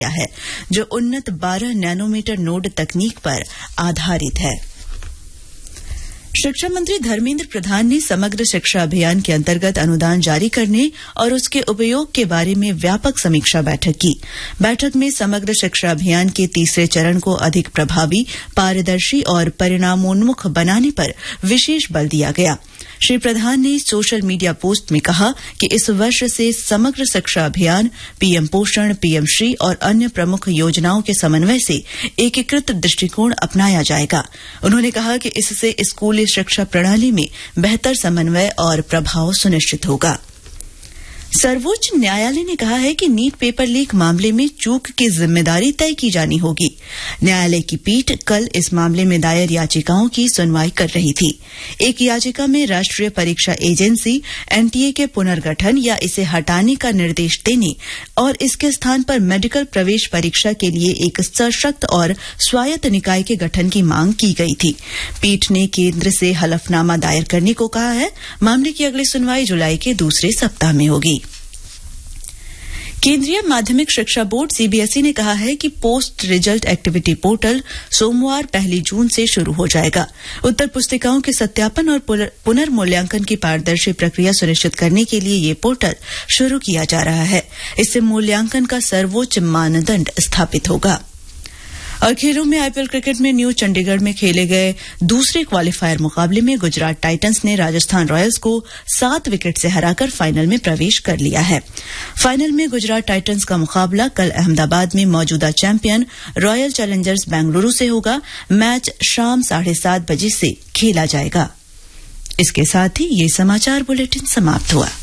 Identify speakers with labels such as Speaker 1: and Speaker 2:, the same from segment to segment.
Speaker 1: है जो उन्नत 12 नैनोमीटर नोड तकनीक पर आधारित है। शिक्षा मंत्री धर्मेंद्र प्रधान ने समग्र शिक्षा अभियान के अंतर्गत अनुदान जारी करने और उसके उपयोग के बारे में व्यापक समीक्षा बैठक की। बैठक में समग्र शिक्षा अभियान के तीसरे चरण को अधिक प्रभावी, पारदर्शी और परिणामोन्मुख बनाने पर विशेष बल दिया गया। श्री प्रधान ने सोशल मीडिया पोस्ट में कहा कि इस वर्ष से समग्र शिक्षा अभियान, पीएम पोषण, पीएम श्री और अन्य प्रमुख योजनाओं के समन्वय से एकीकृत दृष्टिकोण अपनाया जाएगा। उन्होंने कहा कि इससे स्कूली शिक्षा प्रणाली में बेहतर समन्वय और प्रभाव सुनिश्चित होगा। सर्वोच्च न्यायालय ने कहा है कि नीट पेपर लीक मामले में चूक की जिम्मेदारी तय की जानी होगी। न्यायालय की पीठ कल इस मामले में दायर याचिकाओं की सुनवाई कर रही थी। एक याचिका में राष्ट्रीय परीक्षा एजेंसी एनटीए के पुनर्गठन या इसे हटाने का निर्देश देने और इसके स्थान पर मेडिकल प्रवेश परीक्षा के लिए एक सशक्त और स्वायत्त निकाय के गठन की मांग की गई थी। पीठ ने केंद्र से हलफनामा दायर करने को कहा है। मामले की अगली सुनवाई जुलाई के दूसरे सप्ताह में होगी। केंद्रीय माध्यमिक शिक्षा बोर्ड सीबीएसई ने कहा है कि पोस्ट रिजल्ट एक्टिविटी पोर्टल सोमवार 1 जून से शुरू हो जाएगा। उत्तर पुस्तिकाओं के सत्यापन और पुनर्मूल्यांकन की पारदर्शी प्रक्रिया सुनिश्चित करने के लिए ये पोर्टल शुरू किया जा रहा है। इससे मूल्यांकन का सर्वोच्च मानदंड स्थापित होगा। और खेलों में आईपीएल क्रिकेट में न्यू चंडीगढ़ में खेले गए दूसरे क्वालीफायर मुकाबले में गुजरात टाइटंस ने राजस्थान रॉयल्स को 7 विकेट से हराकर फाइनल में प्रवेश कर लिया है। फाइनल में गुजरात टाइटंस का मुकाबला कल अहमदाबाद में मौजूदा चैंपियन रॉयल चैलेंजर्स बेंगलुरु से होगा। मैच शाम 7:30 बजे से खेला जाएगा। इसके साथ ही ये समाचार बुलेटिन समाप्त हुआ।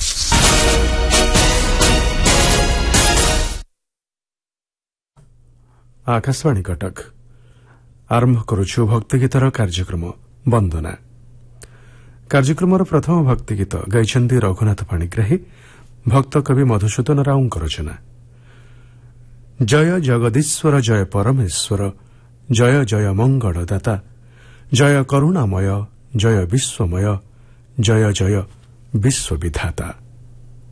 Speaker 2: आकाशवाणी कटक आरंभ करुछु भक्तिगीतर कार्यक्रम वंदना। कार्यक्रमर प्रथम भक्तिगीत गाइछन्ति रघुनाथ पाणिग्राही, भक्त कवि मधुसूदन राउंकर रचना। जय जगदीश्वर जय परमेश्वर, जय जय मंगलदाता, जय करुणामय, जय विश्वमय, जय जय विश्वविधाता।